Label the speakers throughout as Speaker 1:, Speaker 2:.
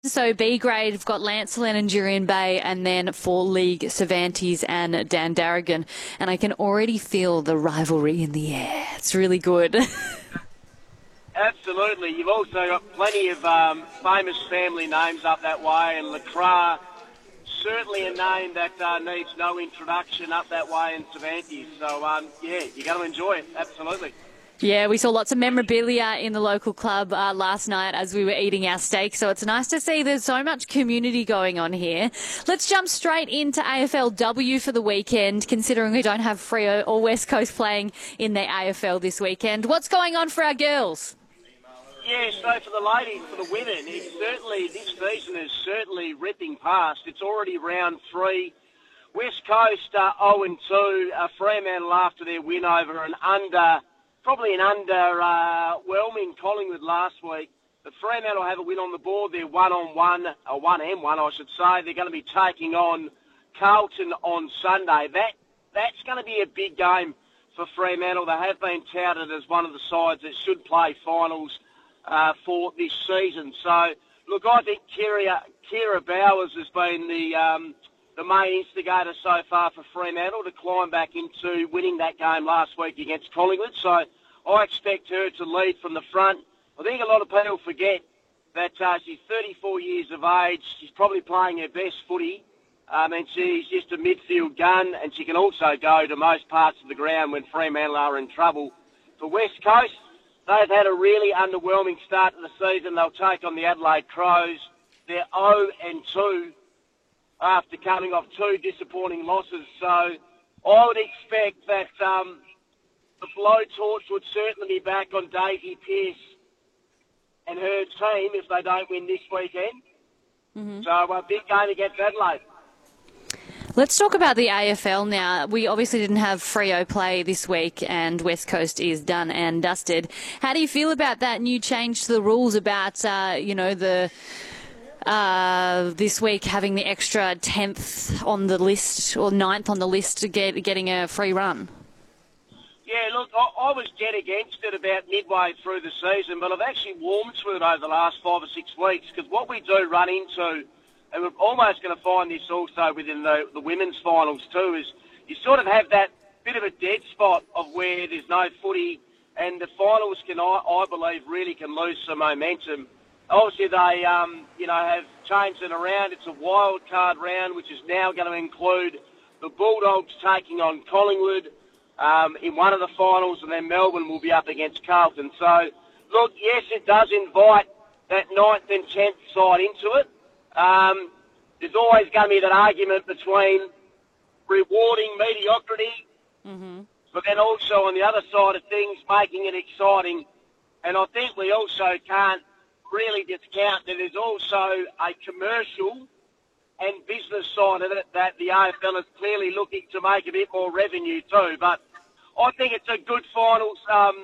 Speaker 1: So B grade, we've got Lancelin and Jurien Bay, and then for League, Cervantes and Dandaragan. And I can already feel the rivalry in the air. It's really good.
Speaker 2: Absolutely. You've also got plenty of famous family names up that way, and Lacroix, certainly a name that needs no introduction up that way in Cervantes. So, yeah, you're going to enjoy it. Absolutely.
Speaker 1: Yeah, we saw lots of memorabilia in the local club last night as we were eating our steak, so it's nice to see there's so much community going on here. Let's jump straight into AFLW for the weekend, considering we don't have Freo or West Coast playing in the AFL this weekend. What's going on for our girls?
Speaker 2: Yeah, so for the ladies, for the women, this season is certainly ripping past. It's already round 3. West Coast 0-2, Fremantle after their win over an underwhelming Collingwood last week. But Fremantle have a win on the board. They're 1-1, or 1-1, I should say. They're going to be taking on Carlton on Sunday. That's going to be a big game for Fremantle. They have been touted as one of the sides that should play finals for this season. So, look, I think Kira Bowers has been the main instigator so far for Fremantle to climb back into winning that game last week against Collingwood. So I expect her to lead from the front. I think a lot of people forget that she's 34 years of age. She's probably playing her best footy, and she's just a midfield gun, and she can also go to most parts of the ground when Fremantle are in trouble. For West Coast, they've had a really underwhelming start to the season. They'll take on the Adelaide Crows. They're 0-2 after coming off 2 disappointing losses. So I would expect that the blowtorch would certainly be back on Daisy Pearce and her team if they don't win this weekend. Mm-hmm. So a big game against Adelaide.
Speaker 1: Let's talk about the AFL now. We obviously didn't have Freo play this week, and West Coast is done and dusted. How do you feel about that new change to the rules about, this week having the extra 10th on the list or 9th on the list to getting a free run?
Speaker 2: Yeah, look, I was dead against it about midway through the season, but I've actually warmed to it over the last 5 or 6 weeks, because what we do run into, and we're almost going to find this also within the women's finals too, is you sort of have that bit of a dead spot of where there's no footy, and the finals can, I believe, really can lose some momentum. Obviously, they, have changed it around. It's a wild card round, which is now going to include the Bulldogs taking on Collingwood in one of the finals, and then Melbourne will be up against Carlton. So, look, yes, it does invite that 9th and 10th side into it. There's always going to be that argument between rewarding mediocrity, but then also on the other side of things, making it exciting. And I think we also can't really discount that there's also a commercial and business side of it that the AFL is clearly looking to make a bit more revenue too. But I think it's a good finals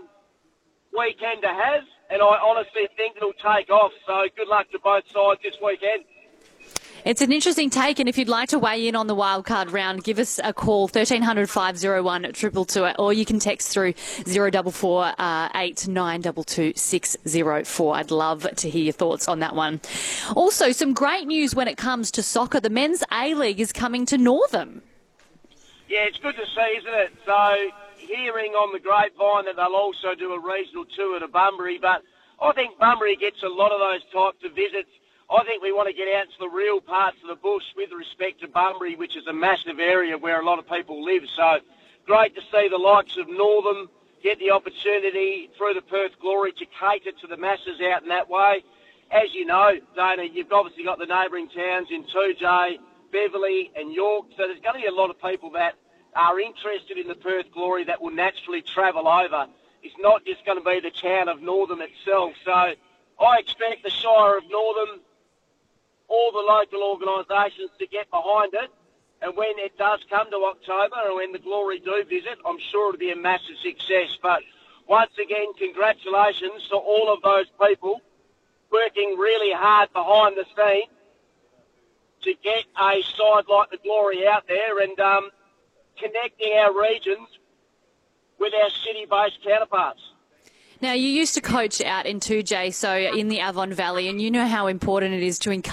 Speaker 2: weekend to have, and I honestly think it'll take off. So good luck to both sides this weekend.
Speaker 1: It's an interesting take, and if you'd like to weigh in on the wildcard round, give us a call, 1300 501 222, or you can text through 044 8922 604. I'd love to hear your thoughts on that one. Also, some great news when it comes to soccer. The Men's A-League is coming to Northam.
Speaker 2: Yeah, it's good to see, isn't it? So, hearing on the grapevine that they'll also do a regional tour to Bunbury, but I think Bunbury gets a lot of those types of visits. I think we want to get out to the real parts of the bush with respect to Bunbury, which is a massive area where a lot of people live. So great to see the likes of Northam get the opportunity through the Perth Glory to cater to the masses out in that way. As you know, Dana, you've obviously got the neighbouring towns in Toodyay, Beverley and York. So there's going to be a lot of people that are interested in the Perth Glory that will naturally travel over. It's not just going to be the town of Northam itself. So I expect the Shire of Northam, all the local organisations to get behind it. And when it does come to October, and when the Glory do visit, I'm sure it'll be a massive success. But once again, congratulations to all of those people working really hard behind the scenes to get a side like the Glory out there and connecting our regions with our city-based counterparts.
Speaker 1: Now, you used to coach out in 2J, so in the Avon Valley, and you know how important it is to encourage